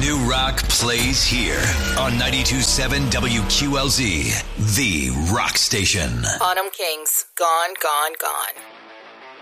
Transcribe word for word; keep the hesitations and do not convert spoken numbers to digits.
New rock plays here on ninety-two point seven W Q L Z, the rock station. Autumn Kings, Gone, Gone, Gone.